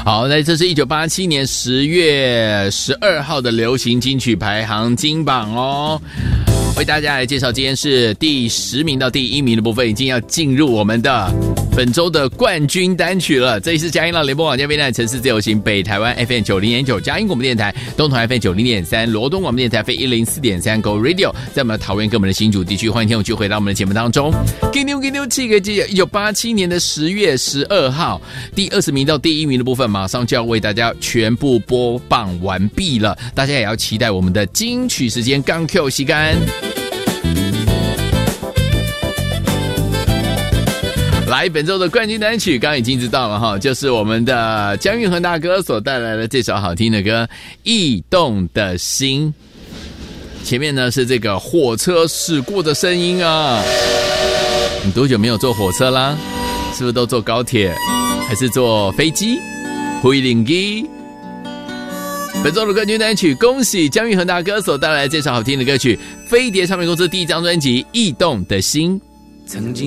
好，那这是1987年10月12号的流行金曲排行金榜哦。为大家来介绍，今天是第10名到第1名的部分，已经要进入我们的本周的冠军单曲了。这里是佳音浪联播网加边台城市自由行北台湾 FM 90.9，佳音广播电台东投 FM 90.3，罗东广播电台 FM 104.3 Go Radio， 在我们的桃园跟我们的新竹地区，欢迎听众继续回到我们的节目当中。给牛7个记，1987年的10月12号，第20名到第1名的部分，马上就要为大家全部播放完毕了。大家也要期待我们的金曲时间，刚 Q 时间。来，本周的冠军单曲刚刚已经知道了哈，就是我们的姜育恒大哥所带来的这首好听的歌《驿动的心》。前面呢是这个火车驶过的声音啊。你多久没有坐火车啦？是不是都坐高铁，还是坐飞机？飞行机。本周的冠军单曲，恭喜姜育恒大哥所带来这首好听的歌曲，飞碟唱片公司第1张专辑《驿动的心》。曾经